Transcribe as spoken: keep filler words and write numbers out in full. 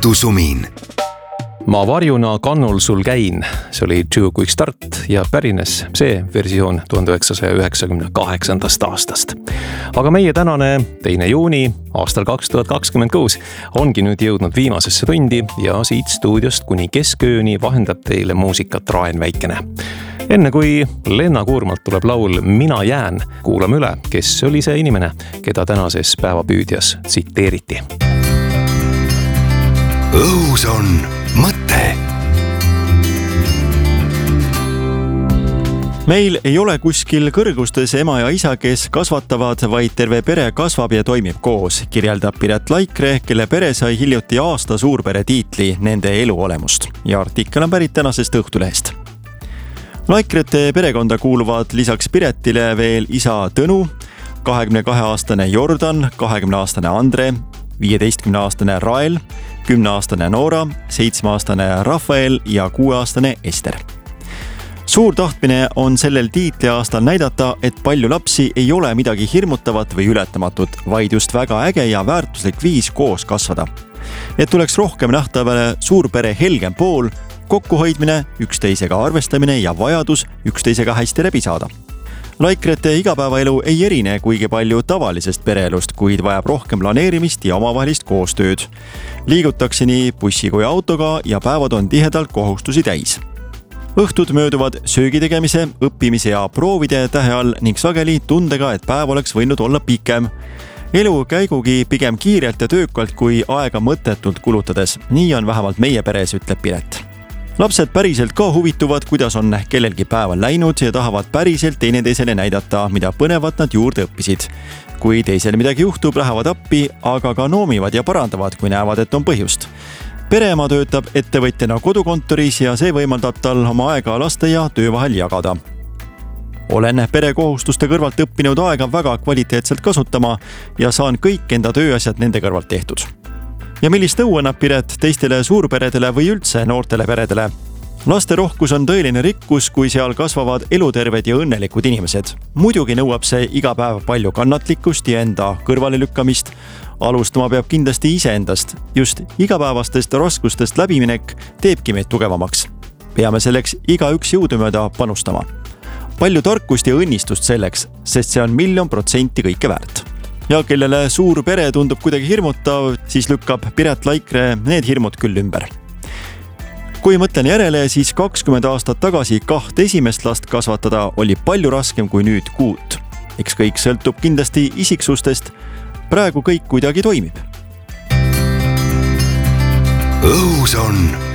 õhtusumin. Ma varjuna kannul sul käin, see oli Too Quick Start ja pärines see versioon tuhande üheksasaja üheksakümne kaheksandast aastast. Aga meie tänane teine juuni aastal kaks tuhat kakskümmend kuus ongi nüüd jõudnud viimasesse tundi ja siit stuudiost kuni keskööni vahendab teile muusikat Raen Väikene. Enne kui Lenna Kuurmalt tuleb laul Mina jään, kuulame üle, kes oli see inimene, keda tänases päevapüüdjas tsiteeriti. Õhus on mõte. Meil ei ole kuskil kõrgustes ema ja isa, kes kasvatavad, vaid terve pere kasvab ja toimib koos, kirjeldab Piret Laikre, kelle pere sai hiljuti aasta suurpere tiitli nende eluolemust. Ja artikkel on pärit tänasest Õhtulehest. Laikrete perekonda kuuluvad lisaks Piretile veel isa Tõnu, kahekümne kahe aastane Jordan, kahekümne aastane Andre, viieteistkümne aastane Rael, kümne aastane Noora, seitsme aastane Rafael ja kuue aastane Ester. Suur tahtmine on sellel tiitli aastal näidata, et palju lapsi ei ole midagi hirmutavat või ületamatut, vaid just väga äge ja väärtuslik viis koos kasvada. Et tuleks rohkem nähtavale suurpere helgem pool, kokkuhoidmine, üksteisega arvestamine ja vajadus üksteisega hästi läbi saada. Laikrete igapäevaelu ei erine kuigi palju tavalisest pereelust, kuid vajab rohkem planeerimist ja omavahelist koostööd. Liigutakse nii bussi kui autoga ja päevad on tihedalt kohustusi täis. Õhtud mööduvad söögitegemise, õppimise ja proovide tähe all ning sageli tundega, et päev oleks võinud olla pikem. Elu käigugi pigem kiirelt ja töökalt kui aega mõttetult kulutades. Nii on vähemalt meie peres, ütleb Piret. Lapsed päriselt ka huvituvad, kuidas on kellelgi päeval läinud ja tahavad päriselt teineteisele näidata, mida põnevat nad juurde õppisid. Kui teisel midagi juhtub, lähevad appi, aga ka noomivad ja parandavad, kui näevad, et on põhjust. Pereema töötab ettevõtjana kodukontoris ja see võimaldab tal oma aega laste ja töö vahel jagada. Olen perekohustuste kõrvalt õppinud aega väga kvaliteetselt kasutama ja saan kõik enda tööasjad nende kõrvalt tehtud. Ja millist nõu annab Piret teistele suurperedele või üldse noortele peredele? Laste rohkus on tõeline rikkus, kui seal kasvavad eluterved ja õnnelikud inimesed. Muidugi nõuab see iga päev palju kannatlikkust ja enda kõrvale lükkamist. Alustama peab kindlasti iseendast. Just igapäevastest raskustest läbiminek teebki meid tugevamaks. Peame selleks igaüks jõudumööda panustama. Palju tarkust ja õnnistust selleks, sest see on miljon protsenti kõike väärt. Ja kellele suur pere tundub kuidagi hirmutav, siis lükkab Piret Laikre need hirmud küll ümber. Kui mõtlen järele, siis kakskümmend aastat tagasi kaht esimest last kasvatada oli palju raskem kui nüüd kuut. Eks kõik sõltub kindlasti isiksustest. Praegu kõik kuidagi toimib. Õhus on